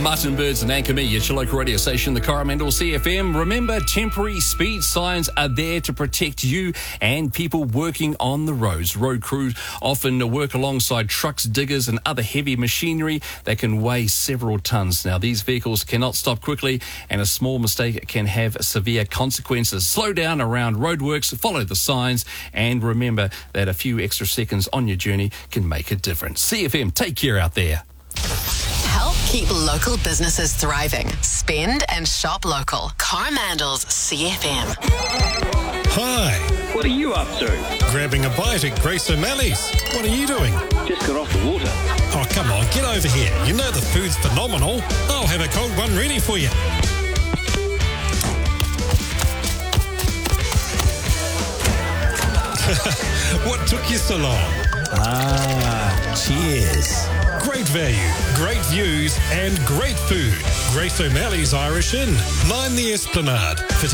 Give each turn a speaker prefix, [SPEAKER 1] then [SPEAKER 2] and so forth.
[SPEAKER 1] Mutton Birds and Anchor Me, your local radio station, the Coromandel CFM. Remember, temporary speed signs are there to protect you and people working on the roads. Road crews often work alongside trucks, diggers and other heavy machinery that can weigh several tons. Now, these vehicles cannot stop quickly and a small mistake can have severe consequences. Slow down around roadworks, follow the signs and remember that a few extra seconds on your journey can make a difference. CFM, take care out there.
[SPEAKER 2] Help keep local businesses thriving. Spend and shop local. Coromandel's CFM.
[SPEAKER 3] Hi.
[SPEAKER 4] What are you up to?
[SPEAKER 3] Grabbing a bite at Grace O'Malley's. What are you doing?
[SPEAKER 4] Just got off the water.
[SPEAKER 3] Oh, come on, get over here. You know the food's phenomenal. I'll have a cold one ready for you. What took you so long?
[SPEAKER 5] Cheers.
[SPEAKER 3] Great value, great views and great food. Grace O'Malley's Irish Inn. Line the Esplanade. For